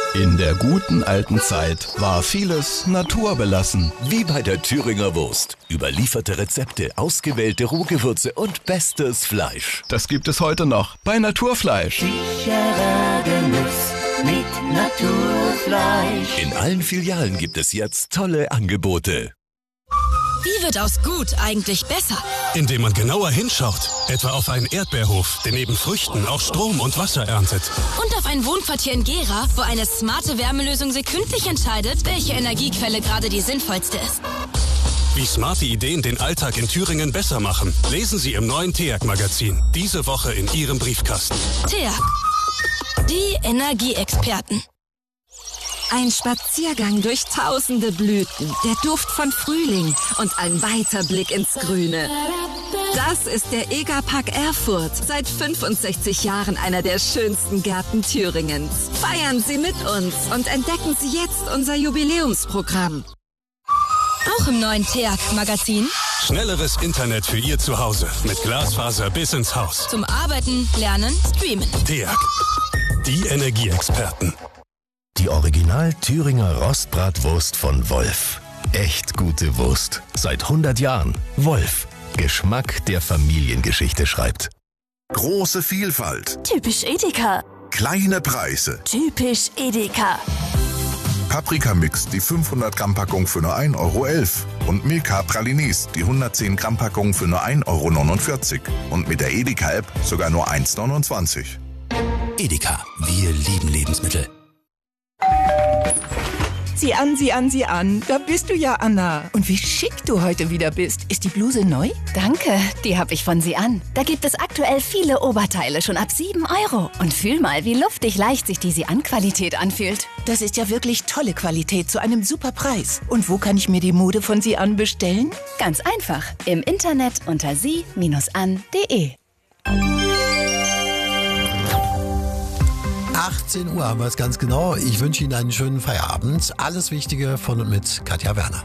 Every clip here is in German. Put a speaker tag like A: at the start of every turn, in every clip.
A: In der guten alten Zeit war vieles naturbelassen.
B: Wie bei der Thüringer Wurst. Überlieferte Rezepte, ausgewählte Rohgewürze und bestes Fleisch.
A: Das gibt es heute noch bei Naturfleisch.
C: Sicherer Genuss mit Naturfleisch.
B: In allen Filialen gibt es jetzt tolle Angebote.
D: Wie wird aus gut eigentlich besser?
E: Indem man genauer hinschaut, etwa auf einen Erdbeerhof, der neben Früchten auch Strom und Wasser erntet.
D: Und auf ein Wohnquartier in Gera, wo eine smarte Wärmelösung sekündlich entscheidet, welche Energiequelle gerade die sinnvollste ist.
E: Wie smarte Ideen den Alltag in Thüringen besser machen, lesen Sie im neuen TEAG-Magazin. Diese Woche in Ihrem Briefkasten.
D: TEAG, die Energieexperten.
F: Ein Spaziergang durch tausende Blüten, der Duft von Frühling und ein weiter Blick ins Grüne. Das ist der EGA-Park Erfurt, seit 65 Jahren einer der schönsten Gärten Thüringens. Feiern Sie mit uns und entdecken Sie jetzt unser Jubiläumsprogramm.
D: Auch im neuen TEAG-Magazin.
E: Schnelleres Internet für Ihr Zuhause mit Glasfaser bis ins Haus.
D: Zum Arbeiten, Lernen, Streamen.
E: TEAG, die Energieexperten.
B: Die Original Thüringer Rostbratwurst von Wolf. Echt gute Wurst. Seit 100 Jahren. Wolf. Geschmack, der Familiengeschichte schreibt.
G: Große Vielfalt.
H: Typisch Edeka.
G: Kleine Preise.
H: Typisch Edeka.
G: Paprikamix, die 500 Gramm Packung für nur 1,11 € und Milka Pralines, die 110 Gramm Packung für nur 1,49 € und mit der Edeka-App sogar nur 1,29 €.
B: Edeka. Wir lieben Lebensmittel.
I: Sieh an, sieh an, sieh an. Da bist du ja, Anna. Und wie schick du heute wieder bist. Ist die Bluse neu?
H: Danke, die habe ich von Sie an. Da gibt es aktuell viele Oberteile schon ab 7 €. Und fühl mal, wie luftig leicht sich die Sie an Qualität anfühlt.
I: Das ist ja wirklich tolle Qualität zu einem super Preis. Und wo kann ich mir die Mode von Sie an bestellen?
H: Ganz einfach. Im Internet unter sie-an.de.
J: 18 Uhr haben wir es ganz genau. Ich wünsche Ihnen einen schönen Feierabend. Alles Wichtige von und mit Katja Werner.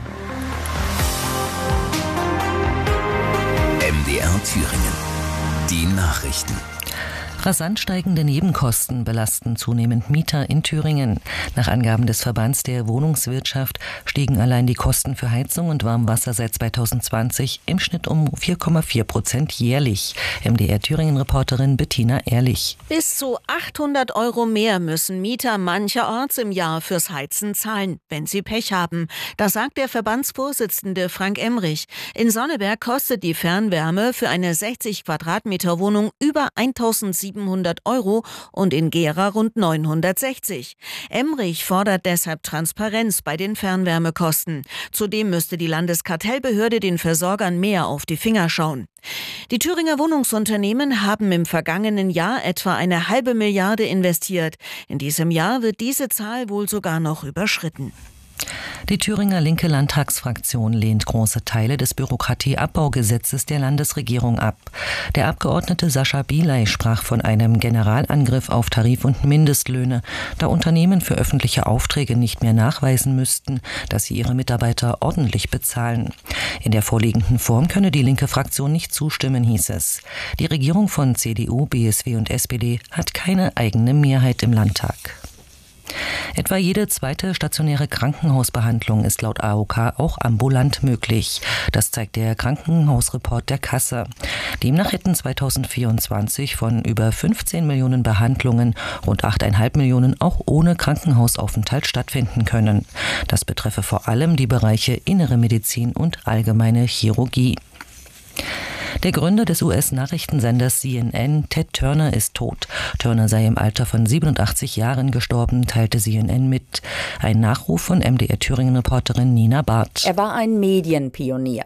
B: MDR Thüringen. Die Nachrichten.
K: Rasant steigende Nebenkosten belasten zunehmend Mieter in Thüringen. Nach Angaben des Verbands der Wohnungswirtschaft stiegen allein die Kosten für Heizung und Warmwasser seit 2020 im Schnitt um 4,4% jährlich. MDR Thüringen-Reporterin Bettina Ehrlich.
L: Bis zu 800 € mehr müssen Mieter mancherorts im Jahr fürs Heizen zahlen, wenn sie Pech haben. Das sagt der Verbandsvorsitzende Frank Emrich. In Sonneberg kostet die Fernwärme für eine 60 Quadratmeter Wohnung über 1.700 € und in Gera rund 960. Emrich fordert deshalb Transparenz bei den Fernwärmekosten. Zudem müsste die Landeskartellbehörde den Versorgern mehr auf die Finger schauen. Die Thüringer Wohnungsunternehmen haben im vergangenen Jahr etwa 1,5 Milliarde investiert. In diesem Jahr wird diese Zahl wohl sogar noch überschritten.
K: Die Thüringer linke Landtagsfraktion lehnt große Teile des Bürokratieabbaugesetzes der Landesregierung ab. Der Abgeordnete Sascha Bielay sprach von einem Generalangriff auf Tarif- und Mindestlöhne, da Unternehmen für öffentliche Aufträge nicht mehr nachweisen müssten, dass sie ihre Mitarbeiter ordentlich bezahlen. In der vorliegenden Form könne die linke Fraktion nicht zustimmen, hieß es. Die Regierung von CDU, BSW und SPD hat keine eigene Mehrheit im Landtag. Etwa jede zweite stationäre Krankenhausbehandlung ist laut AOK auch ambulant möglich. Das zeigt der Krankenhausreport der Kasse. Demnach hätten 2024 von über 15 Millionen Behandlungen rund 8,5 Millionen auch ohne Krankenhausaufenthalt stattfinden können. Das betreffe vor allem die Bereiche Innere Medizin und allgemeine Chirurgie. Der Gründer des US-Nachrichtensenders CNN, Ted Turner, ist tot. Turner sei im Alter von 87 Jahren gestorben, teilte CNN mit. Ein Nachruf von MDR Thüringen-Reporterin Nina Barth.
M: Er war ein Medienpionier.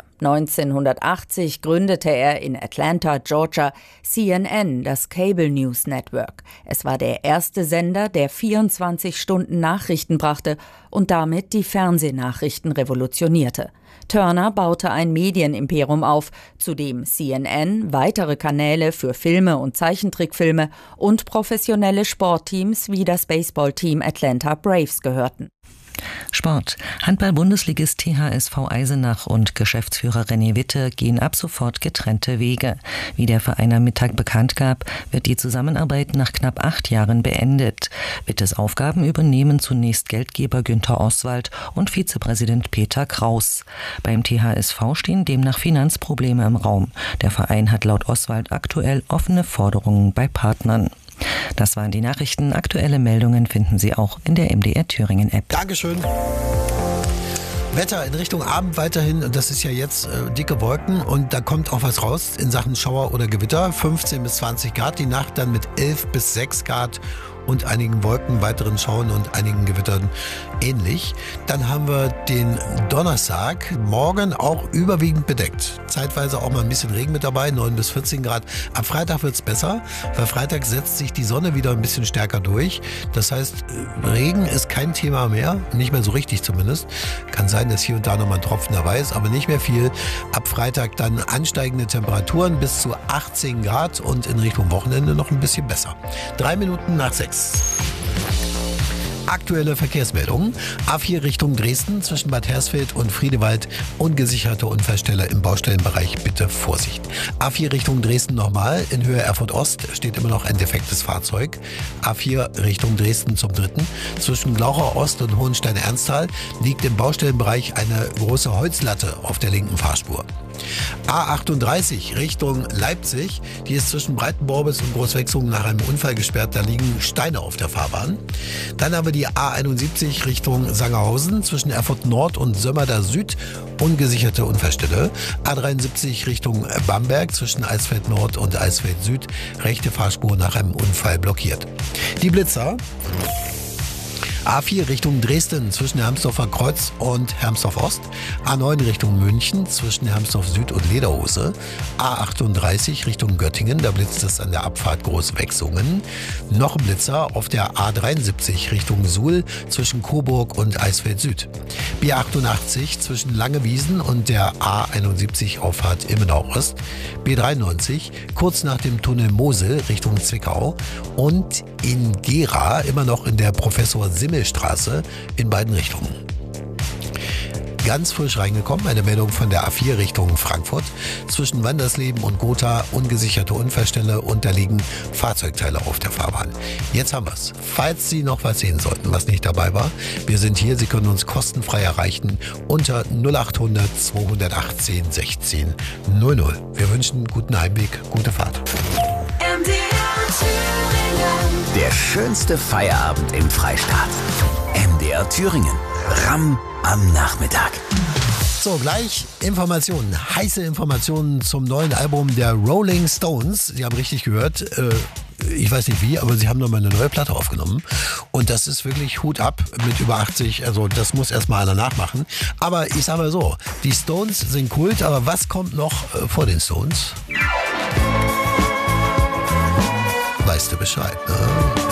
M: 1980 gründete er in Atlanta, Georgia, CNN, das Cable News Network. Es war der erste Sender, der 24 Stunden Nachrichten brachte und damit die Fernsehnachrichten revolutionierte. Turner baute ein Medienimperium auf, zu dem CNN, weitere Kanäle für Filme und Zeichentrickfilme und professionelle Sportteams wie das Baseballteam Atlanta Braves gehörten.
K: Sport. Handball-Bundesligist THSV Eisenach und Geschäftsführer René Witte gehen ab sofort getrennte Wege. Wie der Verein am Mittag bekannt gab, wird die Zusammenarbeit nach knapp 8 Jahren beendet. Wittes Aufgaben übernehmen zunächst Geldgeber Günter Oswald und Vizepräsident Peter Kraus. Beim THSV stehen demnach Finanzprobleme im Raum. Der Verein hat laut Oswald aktuell offene Forderungen bei Partnern. Das waren die Nachrichten. Aktuelle Meldungen finden Sie auch in der MDR Thüringen App.
J: Dankeschön. Wetter in Richtung Abend weiterhin, und das ist ja jetzt dicke Wolken, und da kommt auch was raus in Sachen Schauer oder Gewitter. 15 bis 20 Grad, die Nacht dann mit 11 bis 6 Grad und einigen Wolken, weiteren Schauern und einigen Gewittern ähnlich. Dann haben wir den Donnerstag, morgen auch überwiegend bedeckt. Zeitweise auch mal ein bisschen Regen mit dabei, 9 bis 14 Grad. Am Freitag wird's besser, weil Freitag setzt sich die Sonne wieder ein bisschen stärker durch. Das heißt, Regen ist kein Thema mehr, nicht mehr so richtig zumindest. Kann sein, dass hier und da nochmal ein Tropfen dabei ist, aber nicht mehr viel. Ab Freitag dann ansteigende Temperaturen bis zu 18 Grad und in Richtung Wochenende noch ein bisschen besser. 3 Minuten nach 6. Aktuelle Verkehrsmeldungen. A4 Richtung Dresden zwischen Bad Hersfeld und Friedewald. Ungesicherte Unfallstelle im Baustellenbereich. Bitte Vorsicht. A4 Richtung Dresden nochmal. In Höhe Erfurt-Ost steht immer noch ein defektes Fahrzeug. A4 Richtung Dresden zum 3. Zwischen Glauchau Ost und Hohenstein-Ernsthal liegt im Baustellenbereich eine große Holzlatte auf der linken Fahrspur. A38 Richtung Leipzig, die ist zwischen Breitenborbis und Großwechsungen nach einem Unfall gesperrt, da liegen Steine auf der Fahrbahn. Dann haben wir die A71 Richtung Sangerhausen, zwischen Erfurt Nord und Sömmerda Süd, ungesicherte Unfallstelle. A73 Richtung Bamberg, zwischen Eisfeld Nord und Eisfeld Süd, rechte Fahrspur nach einem Unfall blockiert. Die Blitzer. A4 Richtung Dresden zwischen Hermsdorfer Kreuz und Hermsdorf Ost. A9 Richtung München zwischen Hermsdorf Süd und Lederhose. A38 Richtung Göttingen, da blitzt es an der Abfahrt Großwechsungen. Noch ein Blitzer auf der A73 Richtung Suhl zwischen Coburg und Eisfeld Süd. B88 zwischen Langewiesen und der A71 Auffahrt Immenau Ost. B93 kurz nach dem Tunnel Mosel Richtung Zwickau. Und in Gera immer noch in der Professor Simmelstraße in beiden Richtungen. Ganz frisch reingekommen, eine Meldung von der A4 Richtung Frankfurt. Zwischen Wandersleben und Gotha ungesicherte Unfallstelle und da liegen Fahrzeugteile auf der Fahrbahn. Jetzt haben wir es. Falls Sie noch was sehen sollten, was nicht dabei war, wir sind hier, Sie können uns kostenfrei erreichen unter 0800 218 16 00. Wir wünschen einen guten Heimweg, gute Fahrt.
N: Der schönste Feierabend im Freistaat. MDR Thüringen. Ramm am Nachmittag.
J: So, gleich Informationen, heiße Informationen zum neuen Album der Rolling Stones. Sie haben richtig gehört, ich weiß nicht wie, aber sie haben nochmal eine neue Platte aufgenommen. Und das ist wirklich Hut ab mit über 80, also das muss erstmal einer nachmachen. Aber ich sag mal so, die Stones sind Kult, aber was kommt noch vor den Stones? Weißt du Bescheid, ne?